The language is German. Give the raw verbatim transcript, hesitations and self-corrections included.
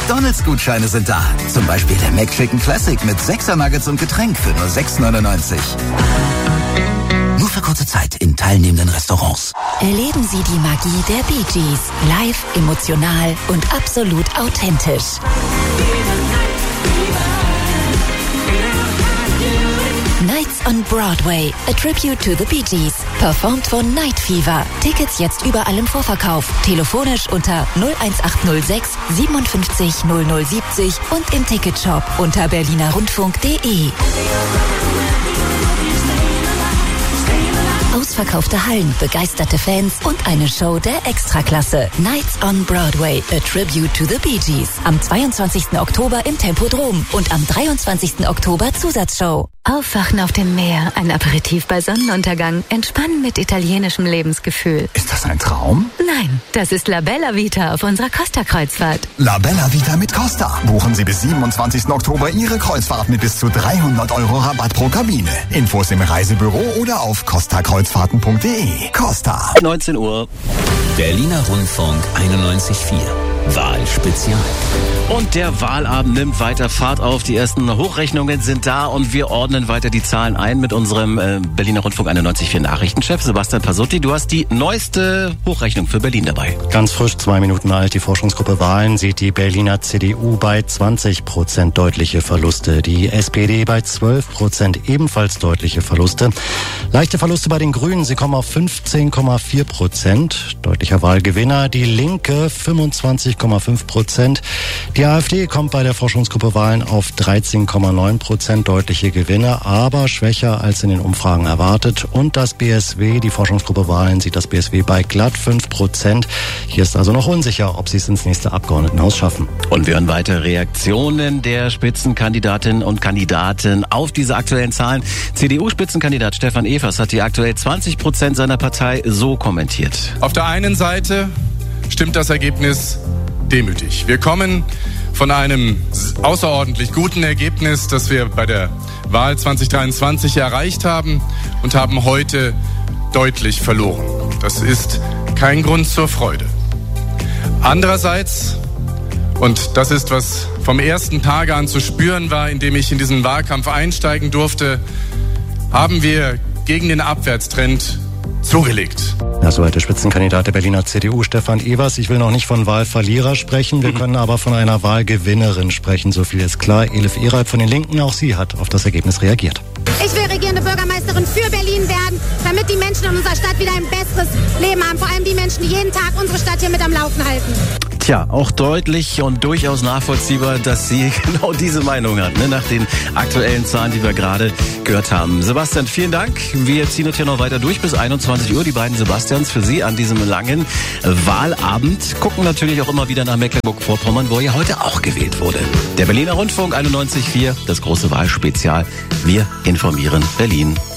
McDonald's-Gutscheine sind da. Zum Beispiel der McChicken Classic mit sechser Nuggets und Getränk für nur sechs neunundneunzig. Nur für kurze Zeit in teilnehmenden Restaurants. Erleben Sie die Magie der Bee Gees. Live, emotional und absolut authentisch. Nights on Broadway, a tribute to the Bee Gees. Performt von Night Fever. Tickets jetzt überall im Vorverkauf. Telefonisch unter null eins acht null sechs siebenundfünfzig null null siebzig und im Ticketshop unter berliner rundfunk punkt de. Ausverkaufte Hallen, begeisterte Fans und eine Show der Extraklasse. Nights on Broadway, a tribute to the Bee Gees. Am zweiundzwanzigsten Oktober im Tempodrom und am dreiundzwanzigsten Oktober Zusatzshow. Aufwachen auf dem Meer, ein Aperitif bei Sonnenuntergang, entspannen mit italienischem Lebensgefühl. Ist das ein Traum? Nein, das ist La Bella Vita auf unserer Costa-Kreuzfahrt. La Bella Vita mit Costa. Buchen Sie bis siebenundzwanzigsten Oktober Ihre Kreuzfahrt mit bis zu dreihundert Euro Rabatt pro Kabine. Infos im Reisebüro oder auf costa kreuzfahrten punkt de. Costa. neunzehn Uhr. Berliner Rundfunk einundneunzig Komma vier. Wahlspezial. Und der Wahlabend nimmt weiter Fahrt auf. Die ersten Hochrechnungen sind da und wir ordnen weiter die Zahlen ein mit unserem äh, Berliner Rundfunk einundneunzig Komma vier Nachrichtenchef Sebastian Pasotti. Du hast die neueste Hochrechnung für Berlin dabei. Ganz frisch, zwei Minuten alt. Die Forschungsgruppe Wahlen sieht die Berliner C D U bei zwanzig Prozent deutliche Verluste. Die S P D bei zwölf Prozent ebenfalls deutliche Verluste. Leichte Verluste bei den Grünen. Sie kommen auf fünfzehn Komma vier Prozent. Deutlicher Wahlgewinner. Die Linke fünfundzwanzig Komma fünf Prozent. Die AfD kommt bei der Forschungsgruppe Wahlen auf dreizehn Komma neun Prozent deutliche Gewinne, aber schwächer als in den Umfragen erwartet. Und das B S W, die Forschungsgruppe Wahlen, sieht das B S W bei glatt fünf Prozent. Hier ist also noch unsicher, ob sie es ins nächste Abgeordnetenhaus schaffen. Und wir hören weitere Reaktionen der Spitzenkandidatinnen und Kandidaten auf diese aktuellen Zahlen. C D U-Spitzenkandidat Stefan Evers hat die aktuell zwanzig Prozent seiner Partei so kommentiert. Auf der einen Seite stimmt das Ergebnis demütig. Wir kommen von einem außerordentlich guten Ergebnis, das wir bei der Wahl zwanzig dreiundzwanzig erreicht haben und haben heute deutlich verloren. Das ist kein Grund zur Freude. Andererseits, und das ist, was vom ersten Tage an zu spüren war, indem ich in diesen Wahlkampf einsteigen durfte, haben wir gegen den Abwärtstrend zugelegt. Ja, soweit der Spitzenkandidat der Berliner C D U, Stefan Evers. Ich will noch nicht von Wahlverlierer sprechen, wir können aber von einer Wahlgewinnerin sprechen, so viel ist klar. Elif Ereib von den Linken, auch sie hat auf das Ergebnis reagiert. Ich will regierende Bürgermeisterin für Berlin werden, damit die Menschen in unserer Stadt wieder ein besseres Leben haben. Vor allem die Menschen, die jeden Tag unsere Stadt hier mit am Laufen halten. Tja, auch deutlich und durchaus nachvollziehbar, dass sie genau diese Meinung hat, ne, nach den aktuellen Zahlen, die wir gerade gehört haben. Sebastian, vielen Dank. Wir ziehen uns hier noch weiter durch bis einundzwanzig Uhr. Die beiden Sebastians für Sie an diesem langen Wahlabend. Gucken natürlich auch immer wieder nach Mecklenburg-Vorpommern, wo ja heute auch gewählt wurde. Der Berliner Rundfunk einundneunzig Komma vier, das große Wahlspezial. Wir informieren Berlin.